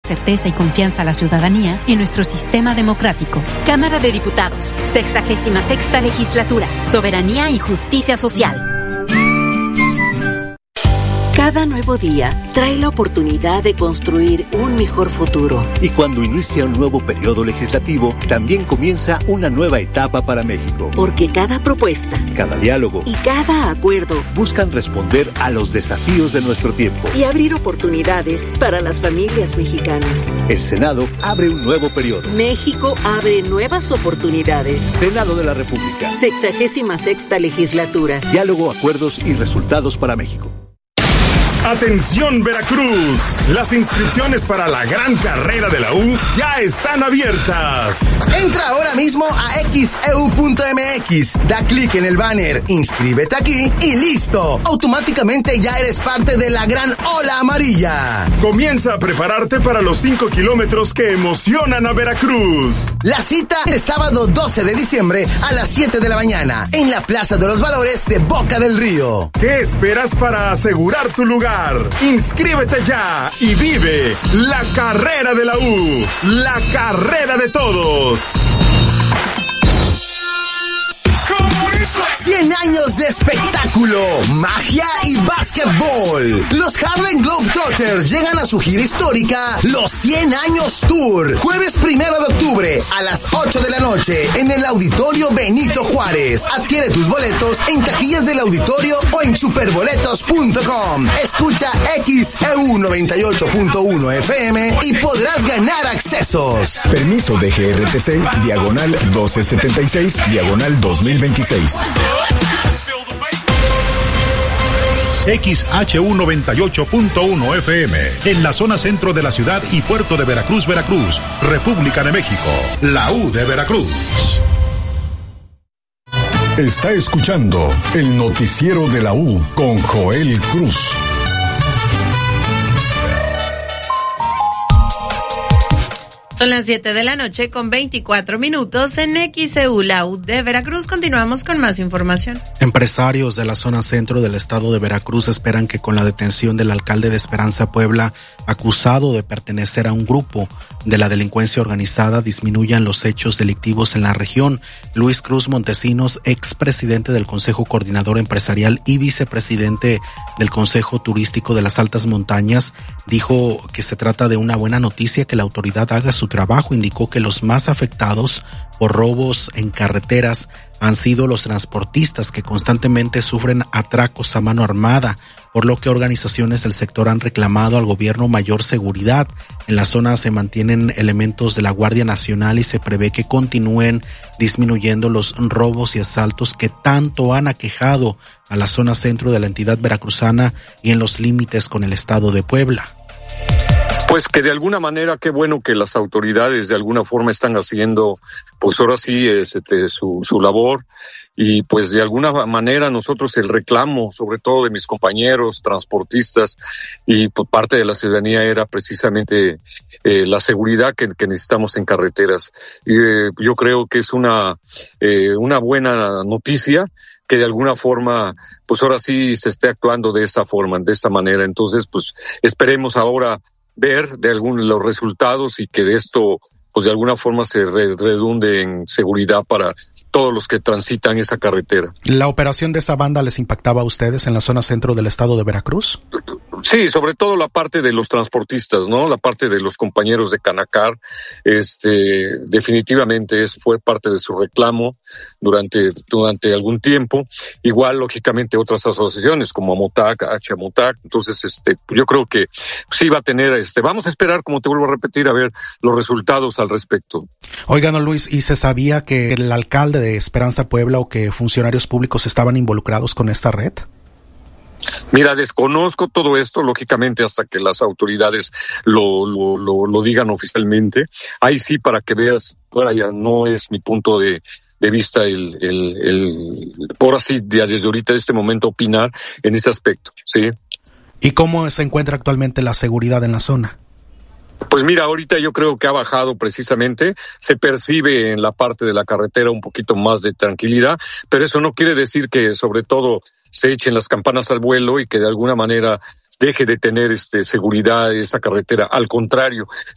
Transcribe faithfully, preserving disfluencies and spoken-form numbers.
certeza y confianza a la ciudadanía en nuestro sistema democrático. Cámara de Diputados, sexagésima sexta legislatura, soberanía y justicia social. Cada nuevo día trae la oportunidad de construir un mejor futuro. Y cuando inicia un nuevo periodo legislativo, también comienza una nueva etapa para México. Porque cada propuesta, cada diálogo y cada acuerdo buscan responder a los desafíos de nuestro tiempo y abrir oportunidades para las familias mexicanas. El Senado abre un nuevo periodo. México abre nuevas oportunidades. Senado de la República. Sexagésima sexta legislatura. Diálogo, acuerdos y resultados para México. Atención Veracruz, las inscripciones para la gran carrera de la U ya están abiertas. Entra ahora mismo a x e u punto m x, da clic en el banner, inscríbete aquí y listo. Automáticamente ya eres parte de la gran ola amarilla. Comienza a prepararte para los cinco kilómetros que emocionan a Veracruz. La cita el sábado doce de diciembre a las siete de la mañana en la Plaza de los Valores de Boca del Río. ¿Qué esperas para asegurar tu lugar? Inscríbete ya y vive la carrera de la U, la carrera de todos. cien años de espectáculo, magia y básquetbol. Los Harlem Globetrotters llegan a su gira histórica Los cien años Tour. Jueves primero de octubre a las ocho de la noche en el Auditorio Benito Juárez. Adquiere tus boletos en taquillas del auditorio o en superboletos punto com. Escucha X E U noventa y ocho punto uno F M y podrás ganar accesos. Permiso de G R T C, diagonal doce setenta y seis, diagonal dos mil veintiséis. X H U noventa y ocho punto uno F M, en la zona centro de la ciudad y puerto de Veracruz, Veracruz, República de México, la U de Veracruz. Está escuchando el noticiero de la U con Joel Cruz. Son las siete de la noche con veinticuatro minutos en X E U, la U de Veracruz. Continuamos con más información. Empresarios de la zona centro del estado de Veracruz esperan que con la detención del alcalde de Esperanza Puebla, acusado de pertenecer a un grupo de la delincuencia organizada, disminuyan los hechos delictivos en la región. Luis Cruz Montesinos, expresidente del Consejo Coordinador Empresarial y vicepresidente del Consejo Turístico de las Altas Montañas, dijo que se trata de una buena noticia que la autoridad haga su trabajo. Indicó que los más afectados por robos en carreteras han sido los transportistas, que constantemente sufren atracos a mano armada, por lo que organizaciones del sector han reclamado al gobierno mayor seguridad. En la zona se mantienen elementos de la Guardia Nacional y se prevé que continúen disminuyendo los robos y asaltos que tanto han aquejado a la zona centro de la entidad veracruzana y en los límites con el estado de Puebla. Pues que de alguna manera, qué bueno que las autoridades de alguna forma están haciendo, pues ahora sí, este, su, su labor, y pues de alguna manera nosotros el reclamo, sobre todo de mis compañeros transportistas y por parte de la ciudadanía, era precisamente eh, la seguridad que, que necesitamos en carreteras. Y eh, yo creo que es una, eh, una buena noticia que de alguna forma, pues ahora sí se esté actuando de esa forma, de esa manera. Entonces, pues esperemos ahora ver de algún los resultados y que de esto pues de alguna forma se redunde en seguridad para todos los que transitan esa carretera. ¿La operación de esa banda les impactaba a ustedes en la zona centro del estado de Veracruz? Sí, sobre todo la parte de los transportistas, ¿no? La parte de los compañeros de Canacar, este, definitivamente es, fue parte de su reclamo durante, durante algún tiempo. Igual, lógicamente, otras asociaciones como Amotac, H. Amotac. Entonces, este, yo creo que sí va a tener, este, vamos a esperar, como te vuelvo a repetir, a ver los resultados al respecto. Oigan, don Luis, ¿y se sabía que el alcalde de Esperanza Puebla o que funcionarios públicos estaban involucrados con esta red? Mira, desconozco todo esto, lógicamente, hasta que las autoridades lo, lo, lo, lo digan oficialmente. Ahí sí, para que veas, ahora ya no es mi punto de, de vista el, el, el, por así, desde ahorita, de este momento, opinar en ese aspecto, ¿sí? ¿Y cómo se encuentra actualmente la seguridad en la zona? Pues mira, ahorita yo creo que ha bajado precisamente, se percibe en la parte de la carretera un poquito más de tranquilidad, pero eso no quiere decir que sobre todo se echen las campanas al vuelo y que de alguna manera deje de tener este seguridad esa carretera. Al contrario,